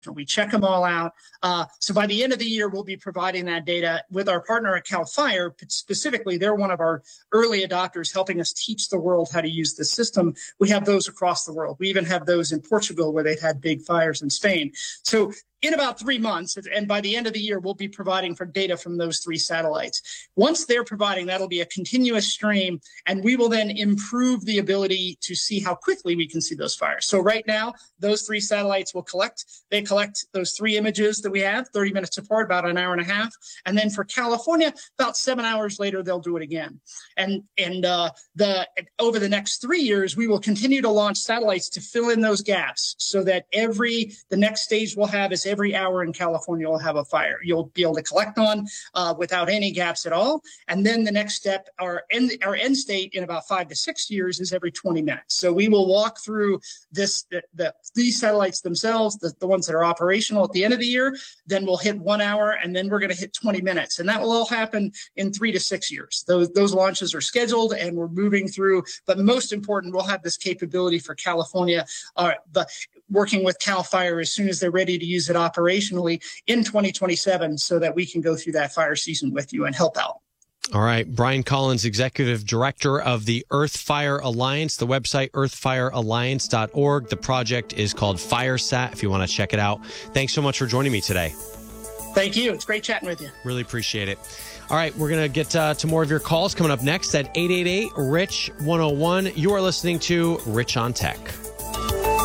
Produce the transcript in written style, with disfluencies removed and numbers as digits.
We check them all out. So by the end of the year, we'll be providing that data with our partner at CAL FIRE. Specifically, they're one of our early adopters helping us teach the world how to use the system. We have those across the world. We even have those in Portugal where they've had big fires in Spain. So in about 3 months, and by the end of the year, we'll be providing for data from those 3 satellites. Once they're providing, that'll be a continuous stream, and we will then improve the ability to see how quickly we can see those fires. So right now, those 3 satellites will collect. They collect those 3 images that we have, 30 minutes apart, about an hour and a half. And then for California, about 7 hours later, they'll do it again. And over the next 3 years, we will continue to launch satellites to fill in those gaps so that the next stage we'll have is every hour in California will have a fire. You'll be able to collect on without any gaps at all. And then the next step, our end state in about 5 to 6 years is every 20 minutes. So we will walk through these satellites themselves, the ones that are operational at the end of the year. Then we'll hit 1 hour, and then we're going to hit 20 minutes. And that will all happen in 3 to 6 years. Those launches are scheduled, and we're moving through. But most important, we'll have this capability for California, working with CAL FIRE as soon as they're ready to use it operationally in 2027 so that we can go through that fire season with you and help out. All right. Brian Collins, Executive Director of the EarthFire Alliance, the website earthfirealliance.org. The project is called FireSat if you want to check it out. Thanks so much for joining me today. Thank you. It's great chatting with you. Really appreciate it. All right. We're going to get to more of your calls coming up next at 888-RICH-101. You are listening to Rich on Tech.